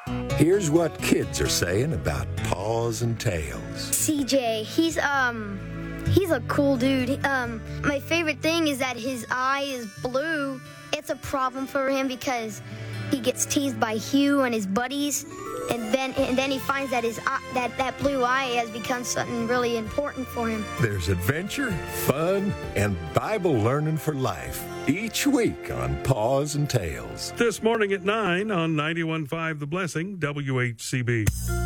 Here's what kids are saying about Paws and Tails. CJ, he's a cool dude. My favorite thing is that his eye is blue. It's a problem for him because he gets teased by Hugh and his buddies, and then he finds that his that blue eye has become something really important for him. There's adventure, fun, and Bible learning for life each week on Paws and Tails. This morning at 9 on 91.5 The Blessing, WHCB.